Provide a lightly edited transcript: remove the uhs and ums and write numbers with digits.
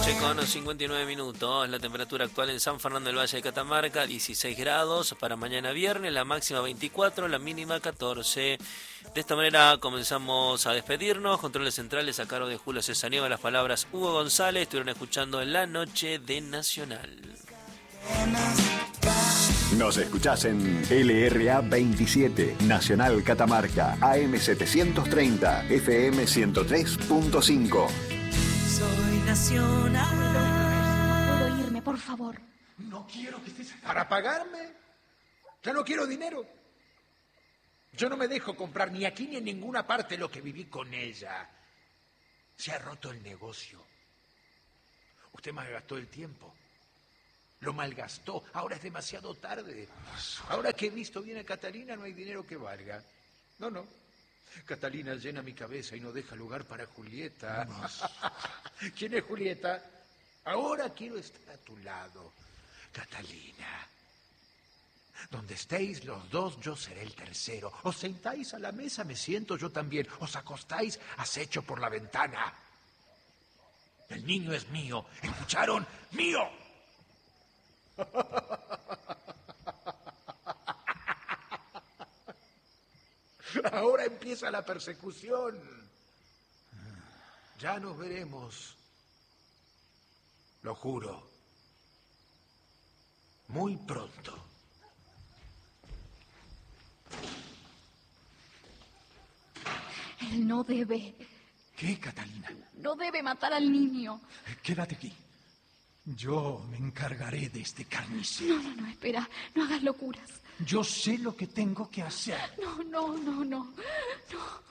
noche con 59 minutos. La temperatura actual en San Fernando del Valle de Catamarca, 16 grados. Para mañana viernes, la máxima 24, la mínima 14. De esta manera comenzamos a despedirnos. Controles centrales a cargo de Julio Cesaniego. Las palabras Hugo González. Estuvieron escuchando en la noche de Nacional. Nos escuchás en LRA 27, Nacional Catamarca, AM 730, FM 103.5. Soy nacional. ¿Puedo irme, por favor? No quiero que estés... ¿Para pagarme? Ya no quiero dinero. Yo no me dejo comprar ni aquí ni en ninguna parte lo que viví con ella. Se ha roto el negocio. Usted malgastó el tiempo. Lo malgastó. Ahora es demasiado tarde. Ahora que he visto bien a Catalina, no hay dinero que valga. No. Catalina llena mi cabeza y no deja lugar para Julieta. ¿Quién es Julieta? Ahora quiero estar a tu lado, Catalina. Donde estéis los dos, yo seré el tercero. Os sentáis a la mesa, me siento yo también. Os acostáis, acecho por la ventana. El niño es mío. ¿Escucharon? ¡Mío! Ahora empieza la persecución. Ya nos veremos. Lo juro. Muy pronto. Él no debe. ¿Qué, Catalina? No debe matar al niño. Quédate aquí. Yo me encargaré de este carnicero. No, espera. No hagas locuras. Yo sé lo que tengo que hacer. No.